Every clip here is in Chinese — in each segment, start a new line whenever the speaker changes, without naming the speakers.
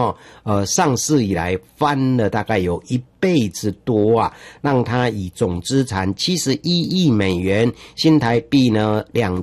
上市以来翻了大概有1倍之多啊，让它以总资产71亿美元，新台币呢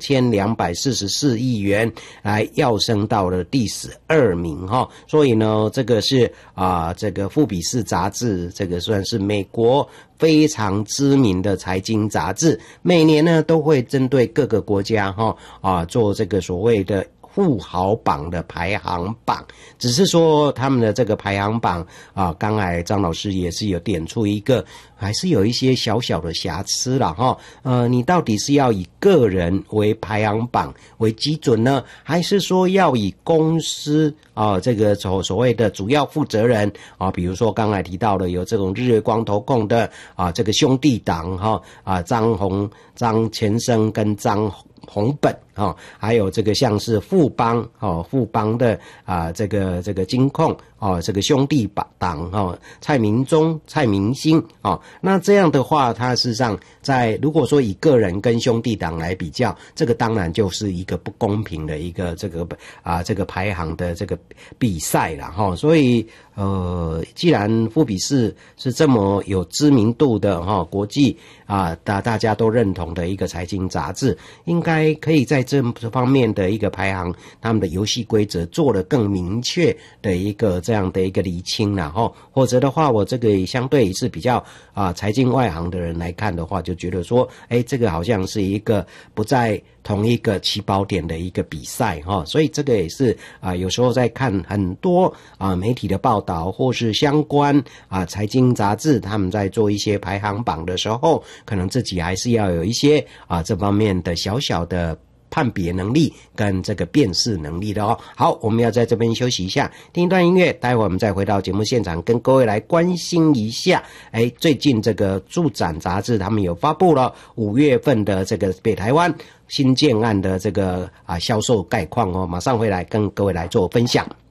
2244亿元来跃升到了第12名哈。所以呢，这个是这个富比士杂志，这个算是美国非常知名的财经杂志，每年呢都会针对各个国家做这个所谓的富豪榜的排行榜，只是说他们的这个排行榜刚才张老师也是有点出一个，还是有一些小小的瑕疵啦哈。你到底是要以个人为排行榜为基准呢，还是说要以公司这个所谓的主要负责人比如说刚才提到的有这种日月光投控的这个兄弟党张前生跟张红本还有这个像是富邦的这个金控这个兄弟党蔡明忠、蔡明兴那这样的话，它事实上在如果说以个人跟兄弟党来比较，这个当然就是一个不公平的一个这个排行的这个比赛啦所以既然富比士是这么有知名度的国际大家都认同的一个财经杂志，应该可以在这方面的一个排行，他们的游戏规则做得更明确的一个这样的一个厘清啦或者的话，我这个相对是比较财经外行的人来看的话，就觉得说这个好像是一个不在同一个起跑点的一个比赛所以这个也是有时候在看很多媒体的报道或是相关财经杂志，他们在做一些排行榜的时候，可能自己还是要有一些这方面的小小的判别能力跟这个辨识能力的好，我们要在这边休息一下，听一段音乐，待会我们再回到节目现场，跟各位来关心一下最近这个住展杂志他们有发布了5月份的这个北台湾新建案的这个销售概况马上回来跟各位来做分享。